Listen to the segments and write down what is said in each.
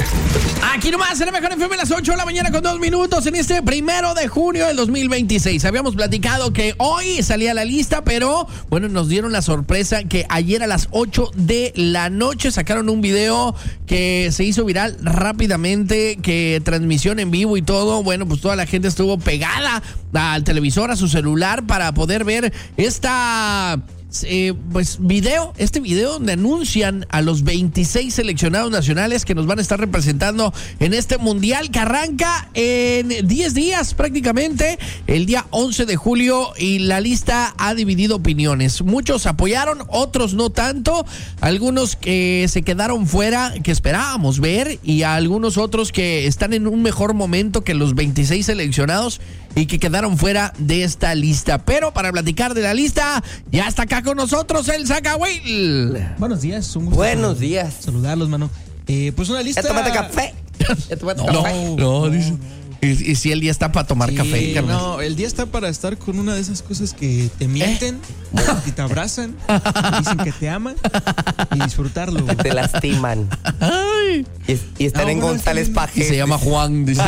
Aquí nomás en la Mejor FM, las 8 de la mañana con 2 minutos en este 1 de junio del 2026. Habíamos platicado que hoy salía la lista, pero bueno, nos dieron la sorpresa que ayer a las 8 de la noche sacaron un video que se hizo viral rápidamente, que transmisión en vivo y todo. Bueno, pues toda la gente estuvo pegada al televisor, a su celular para poder ver este video donde anuncian a los 26 seleccionados nacionales que nos van a estar representando en este mundial que arranca en 10 días prácticamente, el día 11 de julio, y la lista ha dividido opiniones. Muchos apoyaron, otros no tanto, algunos que se quedaron fuera, que esperábamos ver, y a algunos otros que están en un mejor momento que los 26 seleccionados y que quedaron fuera de esta lista. Pero para platicar de la lista, ya está acá con nosotros el Zacahuil. Buenos días, un gusto. Buenos días. Saludarlos, mano. Pues una lista. ¿Ya tomaste café? No, dice. Y si el día está para tomar café, carnal. No, el día está para estar con una de esas cosas que te mienten y te abrazan, dicen que te aman y disfrutarlo. Te lastiman. Ay. Y están en González Y Paje. se llama Juan, dice.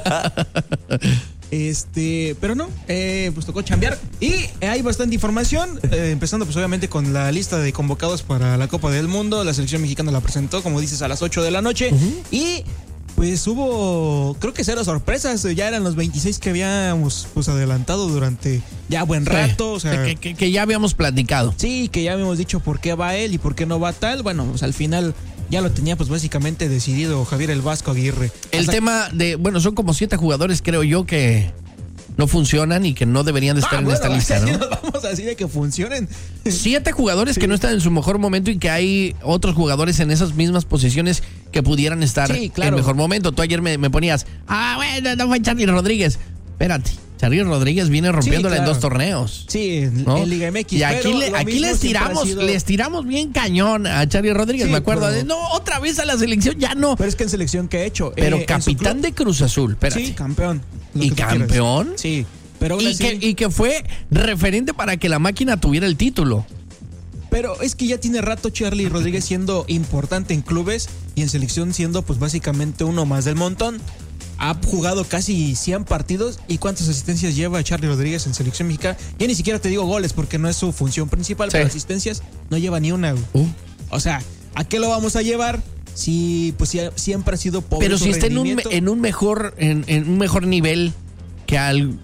Pero no, pues tocó chambear y hay bastante información, empezando pues obviamente con la lista de convocados para la Copa del Mundo. La selección mexicana la presentó, como dices, a las 8 de la noche y pues hubo, creo que 0 sorpresas. Ya eran los 26 que habíamos pues adelantado durante ya buen rato, o sea, que ya habíamos platicado. Sí, que ya habíamos dicho por qué va él y por qué no va tal. Bueno, pues al final ya lo tenía pues básicamente decidido Javier el Vasco Aguirre. El tema de, bueno, son como 7 jugadores, creo yo, que no funcionan y que no deberían de estar en esta lista, ¿no? Nos vamos así de que funcionen. 7 jugadores que no están en su mejor momento y que hay otros jugadores en esas mismas posiciones que pudieran estar en mejor momento. Tú ayer me ponías, bueno, no fue Charly Rodríguez. Espérate, Charly Rodríguez viene rompiéndola en 2 torneos. Sí, ¿no? en Liga MX. Y aquí les tiramos bien cañón a Charly Rodríguez, Sí, me acuerdo. pero No, otra vez a la selección, ya no. Pero es que en selección que ha hecho. Pero capitán de Cruz Azul, espérate. Sí, campeón. ¿Y campeón? Sí, pero y que fue referente para que la máquina tuviera el título. Pero es que ya tiene rato Charly Rodríguez siendo importante en clubes y en selección siendo pues básicamente uno más del montón. Ha jugado casi 100 partidos. ¿Y cuántas asistencias lleva Charly Rodríguez en selección mexicana? Ya ni siquiera te digo goles porque no es su función principal, pero asistencias no lleva ni una. O sea, ¿a qué lo vamos a llevar? Sí, pues siempre ha sido pobre. Pero si está en un mejor nivel que el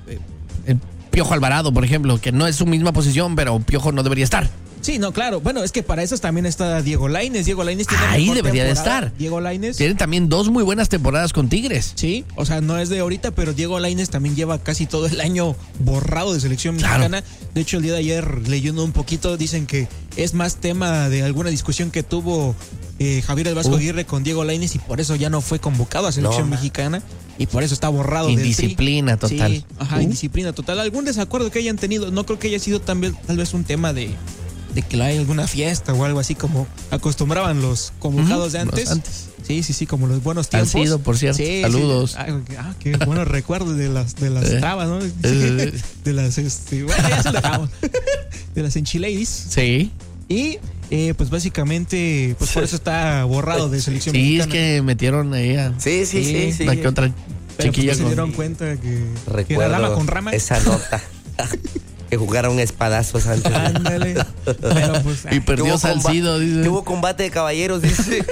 Piojo Alvarado, por ejemplo, que no es su misma posición, pero Piojo no debería estar. Sí, no, claro. Bueno, es que para eso también está Diego Lainez. Diego Lainez tiene ahí debería de estar. Diego Lainez tiene también 2 muy buenas temporadas con Tigres. Sí, o sea, no es de ahorita, pero Diego Lainez también lleva casi todo el año borrado de selección mexicana. De hecho, el día de ayer, leyendo un poquito, dicen que es más tema de alguna discusión que tuvo Javier el Vasco Aguirre con Diego Lainez y por eso ya no fue convocado a selección mexicana y por eso está borrado. Indisciplina total. Sí, indisciplina total. ¿Algún desacuerdo que hayan tenido? No creo que haya sido tal vez un tema de que hay alguna fiesta o algo así como acostumbraban los convocados de antes. Sí, como los buenos tiempos. Han sido, por cierto. Sí, saludos. Sí. Qué buenos recuerdos de las trabas, ¿no? De las bueno, ya se lo dejamos. De las enchiladas. Sí. Y pues básicamente pues por eso está borrado de selección mexicana. Sí, es que metieron ahí Sí. La que otra chiquilla pues, se dieron cuenta que recuerdo era lama con rama. Esa nota. Que jugaron espadazos antes. Ándale. Pero pues, y perdió Salcido, dice. Hubo combate de caballeros, dice.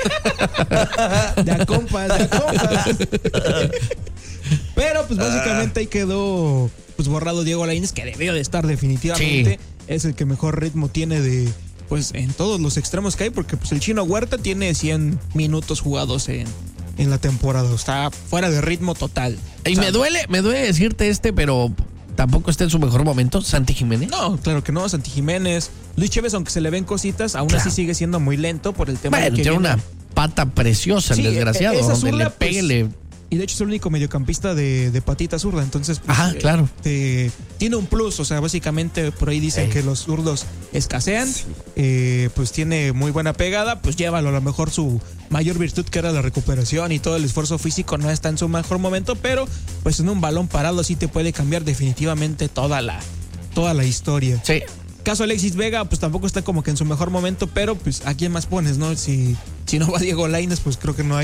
De a compas. Pero pues básicamente ahí quedó pues borrado Diego Lainez, que debió de estar definitivamente. Sí. Es el que mejor ritmo tiene pues en todos los extremos que hay, porque pues el Chino Huerta tiene 100 minutos jugados en la temporada. Está fuera de ritmo total. Y me duele decirte pero tampoco está en su mejor momento, Santi Jiménez. No, claro que no, Santi Jiménez. Luis Chávez, aunque se le ven cositas, aún así sigue siendo muy lento por el tema de que tiene una pata preciosa, el desgraciado, donde le pegue, Y de hecho es el único mediocampista de patita zurda, entonces pues, claro. Tiene un plus, o sea, básicamente por ahí dicen que los zurdos escasean, pues tiene muy buena pegada, pues llévalo, a lo mejor su mayor virtud que era la recuperación y todo el esfuerzo físico no está en su mejor momento, pero pues en un balón parado sí te puede cambiar definitivamente toda la historia. Sí. Caso Alexis Vega, pues tampoco está como que en su mejor momento, pero pues ¿a quién más pones, no? Si no va Diego Lainez, pues creo que no hay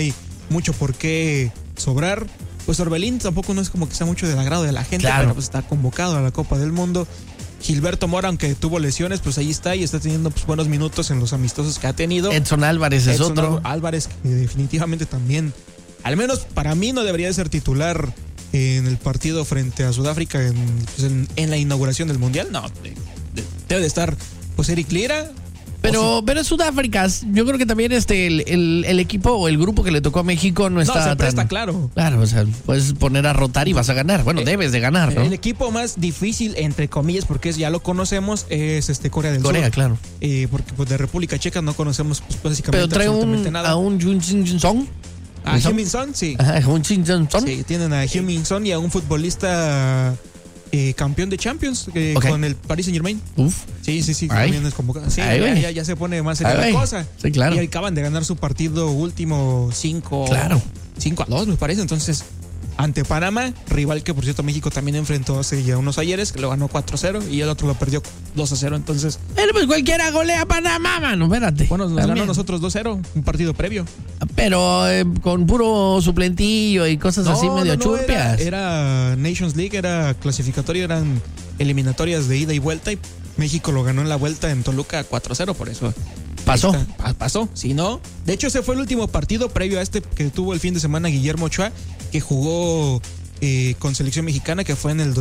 mucho por qué sobrar. Pues Orbelín tampoco no es como que sea mucho del agrado de la gente, Claro. pero pues está convocado a la Copa del Mundo. Gilberto Mora, aunque tuvo lesiones, pues ahí está y está teniendo pues, buenos minutos en los amistosos que ha tenido. Edson Álvarez es Edson otro. Álvarez, que definitivamente también, al menos para mí, no debería de ser titular en el partido frente a Sudáfrica en la inauguración del Mundial. No, debe de estar pues Eric Lira. Pero Sudáfrica, yo creo que también el equipo o el grupo que le tocó a México no está se presta, tan... claro. Claro, o sea, puedes poner a rotar y vas a ganar. Bueno, debes de ganar, ¿no? El equipo más difícil, entre comillas, porque ya lo conocemos, es Corea del Corea, Sur. claro. Porque pues, de República Checa no conocemos pues, básicamente Pero trae absolutamente nada. a un Jun Jin Song. A Heung-min Son, sí. Ajá, un Jin Jin Song. Sí, tienen a Heung-min Son y a un futbolista campeón de Champions Ok. con el Paris Saint-Germain. Uf. Sí, Ay. también es convocado. Sí, Ay, güey. ya se pone más seria Ay, la güey. cosa. Sí, claro. Y acaban de ganar su partido último 5 Claro. 5-2, me parece. Entonces, ante Panamá, rival que por cierto México también enfrentó hace ya unos ayeres, que lo ganó 4-0 y el otro lo perdió 2-0. Entonces, Pero pues cualquiera golea a Panamá, mano, espérate. bueno, nos También. ganó nosotros 2-0, un partido previo. Pero con puro suplentillo y cosas así medio churpias. Era Nations League, era clasificatorio, eran eliminatorias de ida y vuelta y México lo ganó en la vuelta en Toluca 4-0, por eso. Pasó. Ahí está. Pasó, si no. De hecho, ese fue el último partido previo a este que tuvo el fin de semana Guillermo Ochoa, que jugó con selección mexicana, que fue en el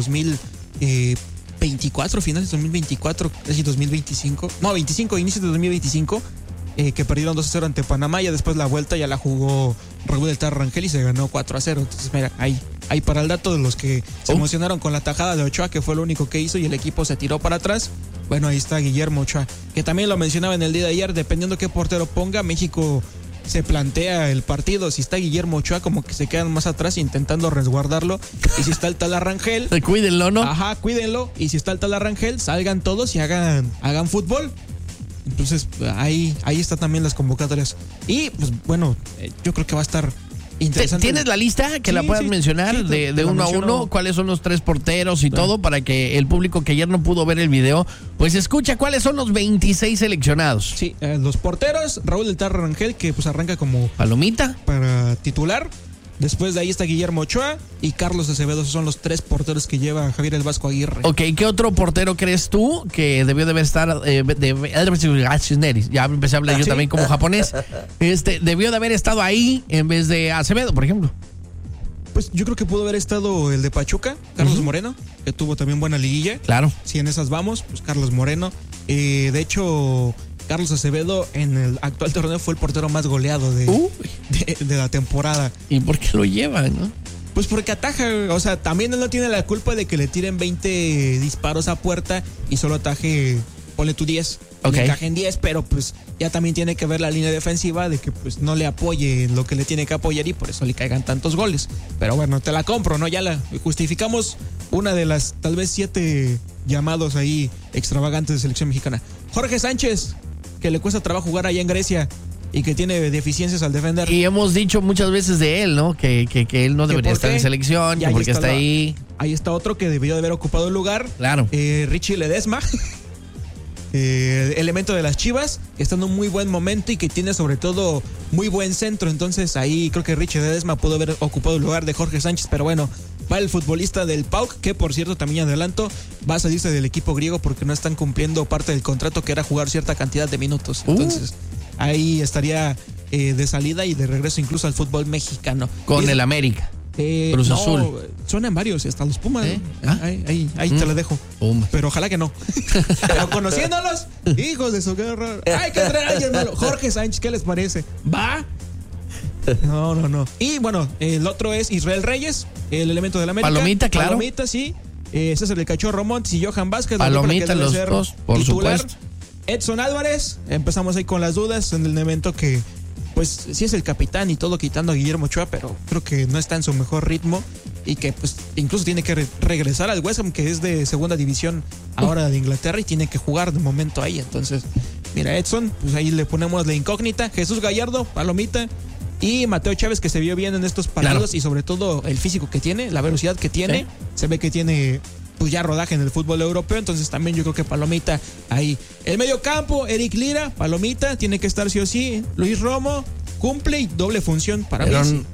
2024, finales de 2024, casi 2025. No, 25, inicios de 2025. Que perdieron 2-0 ante Panamá. Ya después la vuelta ya la jugó Raúl del Tar Rangel y se ganó 4-0. Entonces, mira, ahí para el dato de los que se emocionaron con la tajada de Ochoa, que fue lo único que hizo y el equipo se tiró para atrás. Bueno, ahí está Guillermo Ochoa, que también lo mencionaba en el día de ayer. Dependiendo qué portero ponga, México se plantea el partido. Si está Guillermo Ochoa, como que se quedan más atrás intentando resguardarlo. Y si está el Tala Rangel, Cuídenlo, ¿no? ajá, cuídenlo. Y si está el Tala Rangel, salgan todos y hagan fútbol. Entonces, ahí está también las convocatorias. Y, pues, bueno, yo creo que va a estar interesante. ¿Tienes la lista que la Sí, puedas sí, mencionar sí, de te la uno a menciono. uno? ¿Cuáles son los 3 porteros y todo? Para que el público que ayer no pudo ver el video, pues escucha cuáles son los 26 seleccionados. Sí, los porteros, Raúl del Tar Rangel, que pues arranca como Palomita. para titular. Después de ahí está Guillermo Ochoa y Carlos Acevedo. Esos son los 3 porteros que lleva Javier el Vasco Aguirre. Ok, ¿qué otro portero crees tú que debió de estar ya empecé a hablar yo ¿Sí? también como japonés? Debió de haber estado ahí en vez de Acevedo, por ejemplo. Pues yo creo que pudo haber estado el de Pachuca, Carlos Moreno, que tuvo también buena liguilla. Claro. Si en esas vamos, pues Carlos Moreno. De hecho, Carlos Acevedo en el actual torneo fue el portero más goleado de la temporada. ¿Y por qué lo llevan, no? Pues porque ataja, o sea, también él no tiene la culpa de que le tiren 20 disparos a puerta y solo ataje, ponle tú 10. Ok. Le encajen 10, pero pues ya también tiene que ver la línea defensiva de que pues no le apoye lo que le tiene que apoyar y por eso le caigan tantos goles. Pero bueno, te la compro, ¿no? Ya la justificamos una de las tal vez 7 llamados ahí extravagantes de selección mexicana. Jorge Sánchez, que le cuesta trabajo jugar allá en Grecia y que tiene deficiencias al defender. Y hemos dicho muchas veces de él, ¿no? Que él no debería por estar qué. en selección, Y que ahí porque está está ahí. Ahí está otro que debió de haber ocupado el lugar. Claro. Richie Ledesma. Elemento de las Chivas, que está en un muy buen momento y que tiene sobre todo muy buen centro. Entonces ahí creo que Richie Ledesma pudo haber ocupado el lugar de Jorge Sánchez, pero bueno, va el futbolista del PAOK, que por cierto también adelanto, va a salirse del equipo griego porque no están cumpliendo parte del contrato que era jugar cierta cantidad de minutos. Entonces ahí estaría de salida y de regreso incluso al fútbol mexicano. Con el América. Cruz Azul. Suenan varios, hasta los Pumas. ¿Eh? ¿No? ¿Ah? Ahí te la dejo. Pumas. Pero ojalá que no. Pero conociéndolos, hijos de su guerra. Hay que traer a alguien malo. Jorge Sánchez, ¿qué les parece? ¿Va? No. Y bueno, el otro es Israel Reyes, el elemento del América. Palomita, claro. Palomita, sí. César el Cachorro Montes y Johan Vázquez. Palomita, los dos, por supuesto. Edson Álvarez. Empezamos ahí con las dudas en el evento que pues sí es el capitán y todo, quitando a Guillermo Ochoa, pero creo que no está en su mejor ritmo y que pues incluso tiene que regresar al West Ham, que es de segunda división ahora de Inglaterra, y tiene que jugar de momento ahí. Entonces, mira, Edson, pues ahí le ponemos la incógnita. Jesús Gallardo, Palomita, y Mateo Chávez, que se vio bien en estos partidos, claro. Y sobre todo el físico que tiene, la velocidad que tiene, ¿sí? Se ve que tiene pues ya rodaje en el fútbol europeo, entonces también yo creo que Palomita ahí. El medio campo, Eric Lira, Palomita, tiene que estar sí o sí. Luis Romo, cumple y doble función para Pero mí. Sí.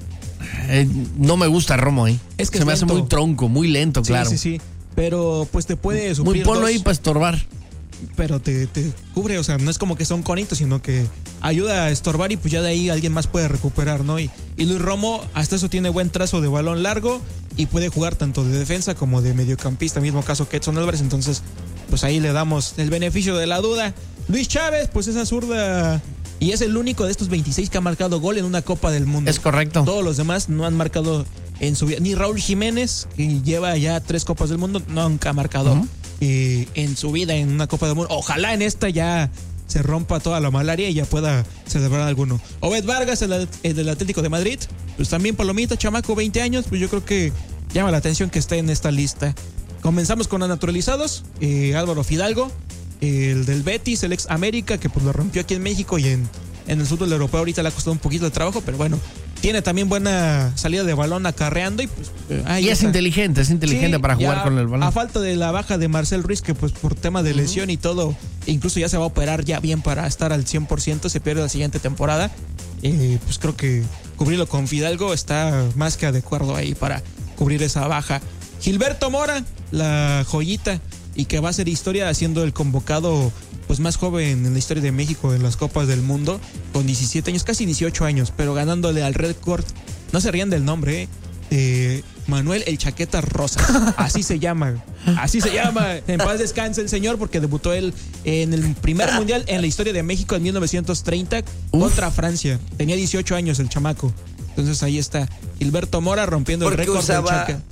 no me gusta Romo ahí. Es que se es me hace lento. muy tronco, muy lento, Sí, claro. sí. Pero pues te puede suplir Muy ponlo dos, ahí para estorbar. pero te cubre, o sea, no es como que son conitos, sino que ayuda a estorbar y pues ya de ahí alguien más puede recuperar, ¿no? Y Luis Romo hasta eso tiene buen trazo de balón largo y puede jugar tanto de defensa como de mediocampista, mismo caso que Edson Álvarez, entonces pues ahí le damos el beneficio de la duda. Luis Chávez, pues esa zurda y es el único de estos 26 que ha marcado gol en una Copa del Mundo. Es correcto. Todos los demás no han marcado en su vida. Ni Raúl Jiménez, que lleva ya 3 Copas del Mundo, nunca ha marcado en su vida en una Copa del Mundo. Ojalá en esta ya se rompa toda la malaria y ya pueda celebrar alguno. Obed Vargas, el del Atlético de Madrid, pues también palomita, chamaco, 20 años, pues yo creo que llama la atención que esté en esta lista. Comenzamos con los naturalizados. Álvaro Fidalgo, el del Betis, el ex América, que pues lo rompió aquí en México y en el fútbol europeo ahorita le ha costado un poquito de trabajo, pero bueno, tiene también buena salida de balón acarreando y pues Y es inteligente sí, para jugar con el balón. A falta de la baja de Marcel Ruiz, que pues por tema de lesión y todo, incluso ya se va a operar ya bien para estar al 100%, se pierde la siguiente temporada. Pues creo que cubrirlo con Fidalgo está más que adecuado ahí para cubrir esa baja. Gilberto Mora, la joyita, y que va a hacer historia siendo el convocado pues más joven en la historia de México en las Copas del Mundo, con 17 años, casi 18 años, pero ganándole al récord, no se rían del nombre, Manuel El Chaqueta Rosas, así se llama, en paz descanse el señor, porque debutó él en el primer mundial en la historia de México en 1930 contra Francia, tenía 18 años el chamaco. Entonces ahí está Gilberto Mora rompiendo el récord del usaba Chaca.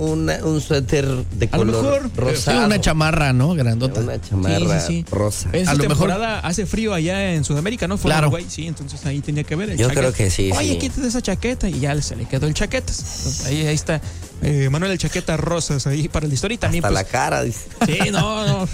un suéter de A lo color mejor, rosado. Sí, una chamarra, ¿no? Grandota. Una chamarra Sí. rosa. En A su lo mejor- temporada hace frío allá en Sudamérica, ¿no? Fue Claro. en Uruguay, sí, entonces ahí tenía que ver el Yo chaqueta. creo que sí, Oye, sí. quítate esa chaqueta y ya se le quedó el chaquetas. Entonces, ahí está Manuel El Chaqueta Rosas ahí para la historia y también Hasta pues, la cara, dice. sí, no.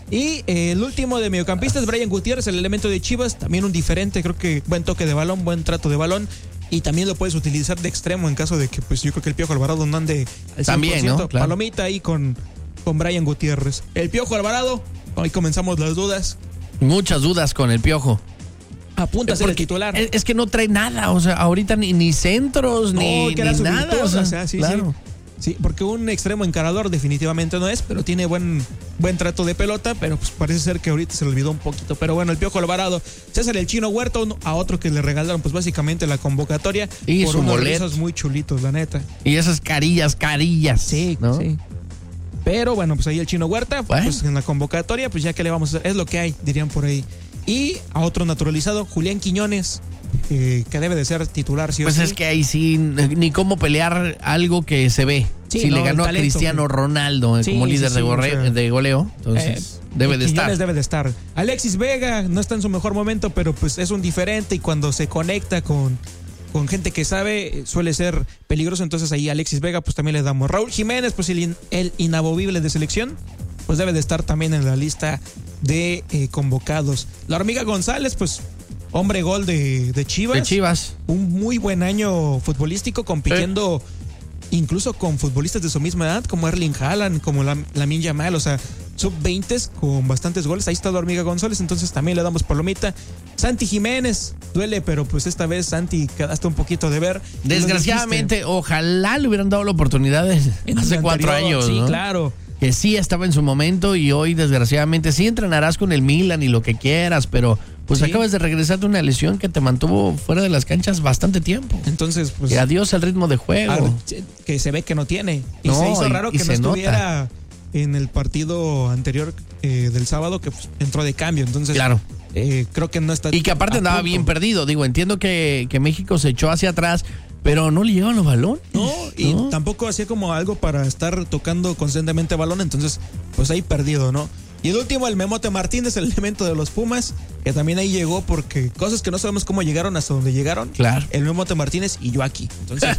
Y el último de mediocampistas, Brian Gutiérrez, el elemento de Chivas, también un diferente, creo que buen toque de balón, buen trato de balón. Y también lo puedes utilizar de extremo en caso de que, pues yo creo que el Piojo Alvarado no ande al 100%. También, ¿no? Claro. Palomita ahí con Brian Gutiérrez. El Piojo Alvarado, ahí comenzamos las dudas. Muchas dudas con el Piojo. Apunta a ser el Porque titular. Es que no trae nada, o sea, ahorita ni centros, ni que era su nada. virtud, O sea, sí, claro. Sí, porque un extremo encarador definitivamente no es, pero tiene buen trato de pelota, pero pues parece ser que ahorita se le olvidó un poquito. Pero bueno, el Piojo Alvarado, César el Chino Huerta, a otro que le regalaron pues básicamente la convocatoria Y por su unos boleto. rizos muy chulitos, la neta. Y esas carillas, Sí, ¿no? sí. Pero bueno, pues ahí el Chino Huerta, Bueno. pues en la convocatoria, pues ya que le vamos a hacer, es lo que hay, dirían por ahí. Y a otro naturalizado, Julián Quiñones, que debe de ser titular, sí o Pues sí. es que ahí sí, ni cómo pelear algo que se ve. Sí, si no, le ganó el a talento, Cristiano sí. Ronaldo Sí, como líder sí, de, sí, o sea, de goleo, entonces debe de Quiñones estar. debe de estar. Alexis Vega no está en su mejor momento, pero pues es un diferente y cuando se conecta con gente que sabe, suele ser peligroso. Entonces ahí Alexis Vega pues también le damos. Raúl Jiménez, pues el inamovible de selección, pues debe de estar también en la lista de convocados. La Hormiga González, pues hombre gol de Chivas. De Chivas. Un muy buen año futbolístico, compitiendo incluso con futbolistas de su misma edad, como Erling Haaland, como Lamine Yamal, o sea, sub-20 con bastantes goles. Ahí está la Hormiga González, entonces también le damos palomita. Santi Jiménez, duele, pero pues esta vez Santi quedaste un poquito de ver. Desgraciadamente, ojalá le hubieran dado la oportunidad hace 4 años. Sí, ¿no? claro. Que sí estaba en su momento y hoy desgraciadamente sí entrenarás con el Milan y lo que quieras, pero pues Sí. acabas de regresar de una lesión que te mantuvo fuera de las canchas bastante tiempo. Entonces, pues Y adiós al ritmo de juego. que se ve que no tiene. Y No, se hizo raro y que no se estuviera en el partido anterior del sábado, que pues, entró de cambio. Entonces, Claro. Creo que no está. Y que aparte a andaba punto. bien perdido. Digo, entiendo que México se echó hacia atrás, pero no le llegaban los balones. No, y ¿no? tampoco hacía como algo para estar tocando constantemente balón, entonces pues ahí perdido, ¿no? Y el último, el Memote Martínez, el elemento de los Pumas, que también ahí llegó porque cosas que no sabemos cómo llegaron hasta donde llegaron. Claro. El Memote Martínez y yo aquí. Entonces,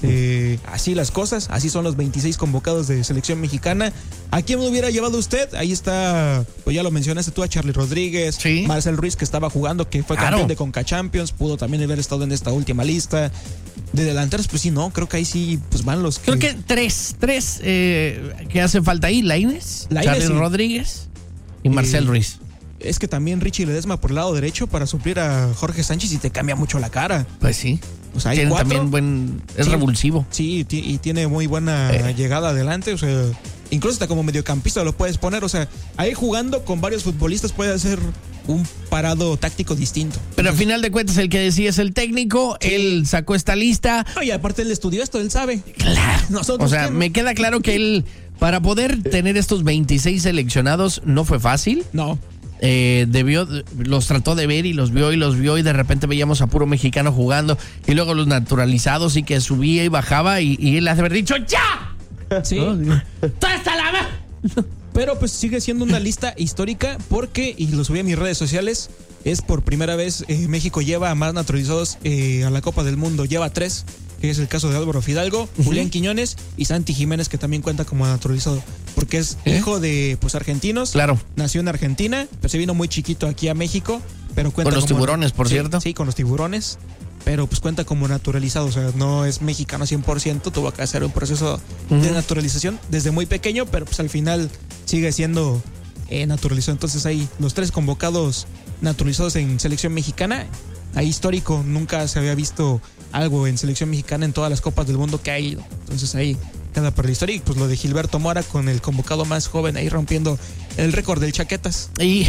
así las cosas, así son los 26 convocados de selección mexicana. ¿A quién me hubiera llevado usted? Ahí está, pues ya lo mencionaste tú, a Charly Rodríguez, Sí. Marcel Ruiz, que estaba jugando, que fue Claro. campeón de Conca Champions, pudo también haber estado en esta última lista. De delanteros, pues sí, no, creo que ahí sí, pues van los Creo que tres que hace falta ahí. Lainez, Lainez, Charly sí. Rodríguez y Marcel Ruiz. es que también Richie Ledesma por el lado derecho para suplir a Jorge Sánchez y te cambia mucho la cara. Pues sí. O sea, hay Tiene 4. también es Sí. revulsivo. Sí, y tiene muy buena llegada adelante, o sea, incluso hasta como mediocampista lo puedes poner, o sea, ahí jugando con varios futbolistas puede hacer un parado táctico distinto. Pero al final de cuentas el que decide es el técnico, él sacó esta lista. No, y aparte él estudió esto, él sabe. Claro. Nosotros O sea, ¿qué? me queda claro que él, para poder tener estos 26 seleccionados, no fue fácil. No. Los trató de ver y los vio y de repente veíamos a puro mexicano jugando y luego los naturalizados y que subía y bajaba y él hace haber dicho ¡ya! Sí. ¿No? ¡Toda esta lava! Pero pues sigue siendo una lista histórica porque, y lo subí a mis redes sociales, es por primera vez México lleva a más naturalizados a la Copa del Mundo. Lleva 3, que es el caso de Álvaro Fidalgo, Julián Quiñones y Santi Jiménez, que también cuenta como naturalizado. Porque es hijo de pues argentinos. Claro. Nació en Argentina, pero se vino muy chiquito aquí a México. Pero cuenta Con los como, tiburones, por sí, cierto. Sí, con los tiburones. Pero pues cuenta como naturalizado, o sea, no es mexicano 100%, tuvo que hacer un proceso de naturalización desde muy pequeño, pero pues al final sigue siendo naturalizado. Entonces ahí los 3 convocados naturalizados en selección mexicana, ahí histórico, nunca se había visto algo en selección mexicana en todas las copas del mundo que ha ido. Entonces ahí queda por la historia y pues lo de Gilberto Mora con el convocado más joven ahí rompiendo el récord del Chaquetas. Y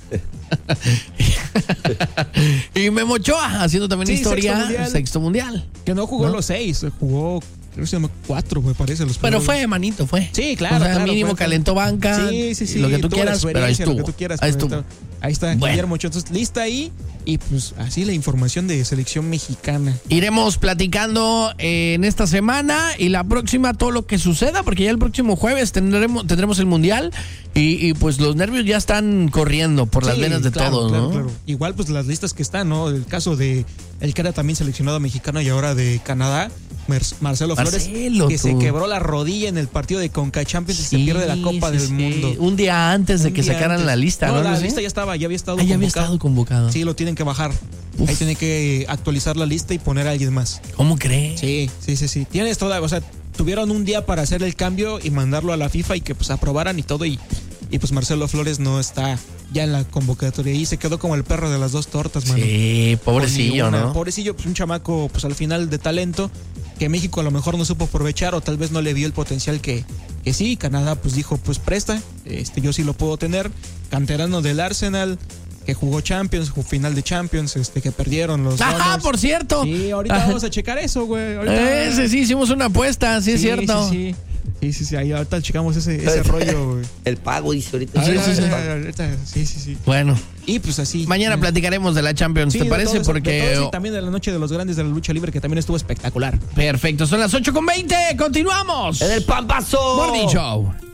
Memo Ochoa haciendo también historia, sexto mundial. Que no jugó los 6, jugó creo que se llama 4, me parece. Los Pero primeros. fue, manito, fue. Sí, claro. O sea, claro, mínimo fue. calentó banca. Sí. Lo que tú tuvo la quieras, pero ahí experiencia, estuvo. Lo que tú quieras, Ahí pero estuvo. Ahí está Bueno. Guillermo Ochoa. Entonces, lista ahí. Y pues así la información de selección mexicana. Iremos platicando en esta semana y la próxima todo lo que suceda, porque ya el próximo jueves tendremos el Mundial y pues los nervios ya están corriendo por las Sí, venas de claro, todos, claro, ¿no? claro. Igual pues las listas que están, ¿no? El caso de el que era también seleccionado mexicano y ahora de Canadá, Marcelo Flores, que se quebró la rodilla en el partido de Conca Champions y se pierde la Copa del Mundo. Un día antes de que sacaran la lista, ¿no? La lista ya había estado ya había estado convocado. Sí, lo tienen que bajar. Uf. Ahí tienen que actualizar la lista y poner a alguien más. ¿Cómo crees? Sí. Tienes toda, o sea, tuvieron un día para hacer el cambio y mandarlo a la FIFA y que pues aprobaran y todo y pues Marcelo Flores no está ya en la convocatoria y se quedó como el perro de las 2 tortas, mano. Sí, pobrecillo, ¿no? Pobrecillo, pues un chamaco pues al final de talento que México a lo mejor no supo aprovechar o tal vez no le vio el potencial que sí. Canadá pues dijo pues presta, yo sí lo puedo tener, canterano del Arsenal, que jugó Champions, jugó final de Champions, que perdieron los ¡Ajá, Gunners. por cierto! Sí, ahorita vamos a checar eso, güey. Sí, hicimos una apuesta, sí es cierto. Sí, ahí ahorita checamos ese rollo, güey. El pago, dice ahorita. Sí. Bueno. Y pues así. Mañana platicaremos de la Champions, Sí, ¿te de parece? todo eso, Porque de todo eso y también de la noche de los grandes de la lucha libre, que también estuvo espectacular. Perfecto, son las 8:20, continuamos. En el Pampazo. Morning Show.